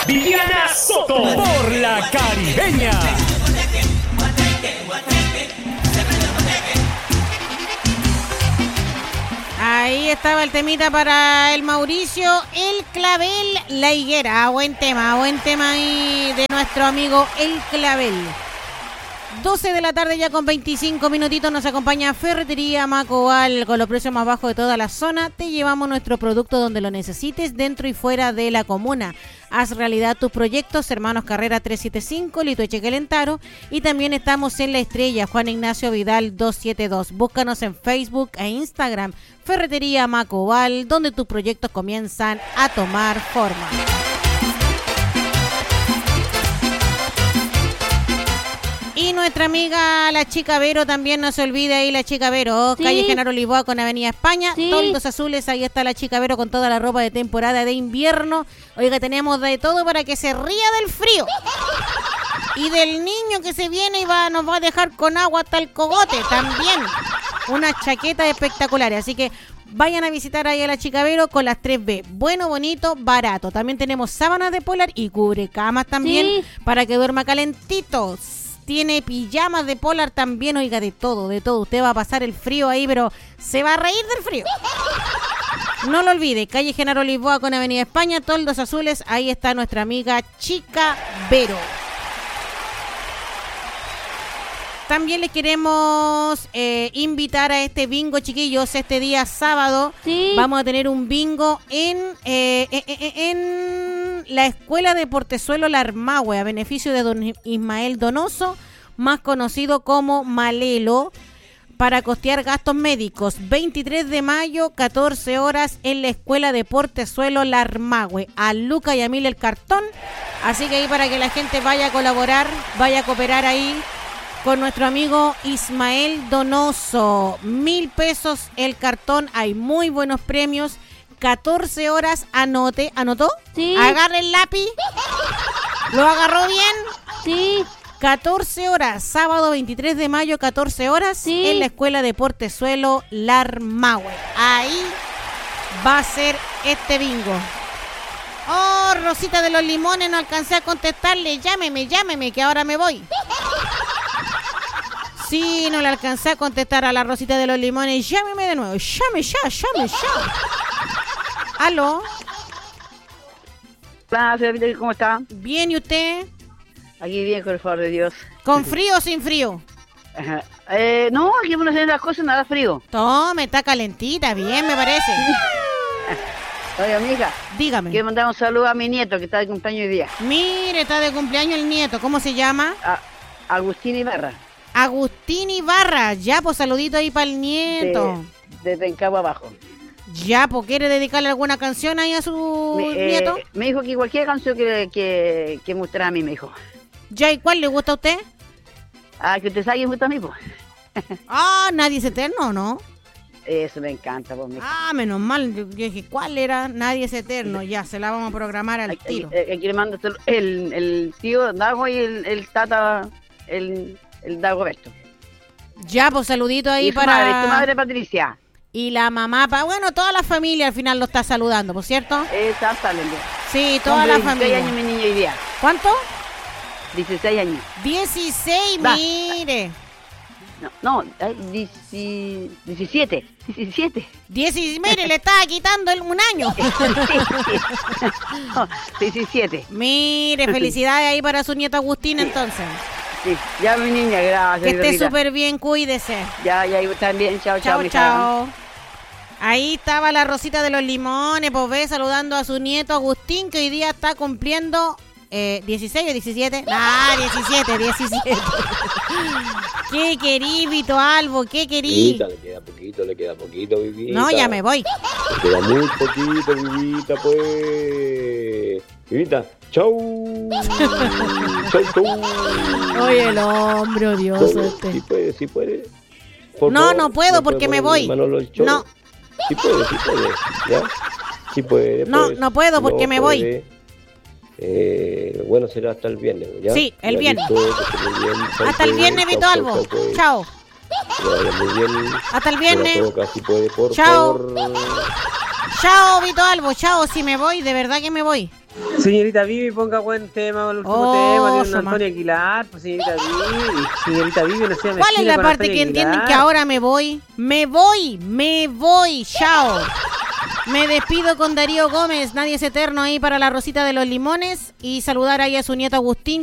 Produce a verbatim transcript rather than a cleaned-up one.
Viviana Soto por La Caribeña. Ahí estaba el temita para el Mauricio, el Clavel, la higuera. Buen tema, buen tema ahí de nuestro amigo el Clavel. doce de la tarde ya con veinticinco minutitos, nos acompaña Ferretería Macobal con los precios más bajos de toda la zona. Te llevamos nuestro producto donde lo necesites, dentro y fuera de la comuna. Haz realidad tus proyectos, Hermanos Carrera trescientos setenta y cinco, Lito Echequelentaro, y también estamos en La Estrella, Juan Ignacio Vidal doscientos setenta y dos. Búscanos en Facebook e Instagram, Ferretería Macobal, donde tus proyectos comienzan a tomar forma. Y nuestra amiga la Chica Vero también, no se olvide ahí la Chica Vero, sí. Calle Genaro Lisboa con Avenida España, sí. Toldos azules, ahí está la Chica Vero con toda la ropa de temporada de invierno. Oiga, tenemos de todo para que se ría del frío y del niño que se viene y va, nos va a dejar con agua hasta el cogote también. Unas chaquetas espectaculares, así que vayan a visitar ahí a la Chica Vero con las tres B. Bueno, bonito, barato. También tenemos sábanas de polar y cubrecamas también, sí. Para que duerma calentito. Tiene pijamas de polar también, oiga, de todo, de todo. Usted va a pasar el frío ahí, pero se va a reír del frío. No lo olvide, calle Genaro Lisboa con Avenida España, Toldos Azules, ahí está nuestra amiga Chica Vero. También les queremos eh, invitar a este bingo, chiquillos. Este día sábado, sí. Vamos a tener un bingo en, eh, en, en la Escuela de Portezuelo La Armahue, a beneficio de don Ismael Donoso, más conocido como Malelo, para costear gastos médicos. veintitrés de mayo, catorce horas, en la Escuela de Portezuelo La Armahue, a Luca y a Mil el cartón. Así que ahí para que la gente vaya a colaborar, vaya a cooperar ahí con nuestro amigo Ismael Donoso. Mil pesos el cartón, hay muy buenos premios. catorce horas, anote, ¿anotó? Sí. Agarre el lápiz. ¿Lo agarró bien? Sí. catorce horas, sábado veintitrés de mayo, catorce horas, sí. En la Escuela de Portezuelo La Armahue. Ahí va a ser este bingo. Oh, Rosita de los Limones, no alcancé a contestarle. Llámeme, llámeme, que ahora me voy. Sí, no le alcancé a contestar a la Rosita de los Limones. Llámeme de nuevo. Llame ya, llame ya. ¿Aló? Hola, señorita, ¿cómo está? Bien, ¿y usted? Aquí bien, con el favor de Dios. ¿Con frío o sin frío? Ajá. Eh, no, aquí me hacen las cosas, nada frío. Tome, está calentita, bien, me parece. Oye, amiga. Dígame. Quiero mandar un saludo a mi nieto, que está de cumpleaños hoy día. Mire, está de cumpleaños el nieto. ¿Cómo se llama? A Agustín Ibarra. Agustín Ibarra. Ya, pues saludito ahí para el nieto. De, de Tencabo abajo. Ya, pues ¿quiere dedicarle alguna canción ahí a su me, eh, nieto? Me dijo que cualquier canción que, que, que me gustara a mí, me dijo. Ya, ¿y cuál le gusta a usted? Ah, que usted sabe que me gusta a mí, pues. Ah, Nadie es eterno, ¿no? Eso me encanta, pues, mijo. Ah, menos mal. Yo dije, ¿cuál era? Nadie es eterno. Ya, se la vamos a programar al aquí, tiro. Aquí, aquí le mando el, el tío Dago y el, el tata, el, el Dagoberto. Ya, pues saludito ahí y su para... madre, tu madre Patricia. Y la mamá, pa... bueno, toda la familia al final lo está saludando, ¿por cierto? Exactamente. Sí, toda Hombre, la familia. dieciséis años mi niño hoy día. ¿Cuánto? dieciséis años. dieciséis, Va. Mire. No, no, diecisiete. diecisiete. diez, mire, le estaba quitando el, un año. No, diecisiete. Mire, felicidades ahí para su nieto Agustín, sí. Entonces. Sí, ya mi niña, gracias. Que esté súper bien, cuídese. Ya, ya, también, chao, chao. Chao, chao. Ahí estaba la Rosita de los Limones, pues ve, saludando a su nieto Agustín, que hoy día está cumpliendo eh, dieciséis o diecisiete. Ah, diecisiete, diecisiete. ¿Qué querí, Vito Albo? ¿Qué querí? Le queda poquito, le queda poquito, Vivita. No, ya me voy. Le queda muy poquito, Vivita, pues. Vivita, chau. Chau, chau. Oye, el hombre odioso este. Sí puede, sí puede. Por no, favor, no puedo porque me voy. No. Sí puede, sí puede. ¿Ya? Sí puede. No, pues. no puedo porque no me puede. voy. Eh, bueno, será hasta el viernes, ¿ya? Sí, el viernes. Bien, hasta el viernes, Vito Albo. Chao. Muy bien. Hasta el viernes. Si puede, por chao. Favor. Chao, Vito Albo. Chao, si me voy, de verdad que me voy. Señorita Vivi, ponga buen tema, el último Oh, tema, de un Soma. Antonio Aguilar, pues señorita Vivi, señorita Vivi, no sea ¿Cuál es mezquina la con parte Antonio que entienden Aguilar. que ahora me voy? Me voy, me voy, chao. Me despido con Darío Gómez, nadie es eterno ahí para la Rosita de los Limones y saludar ahí a su nieto Agustín.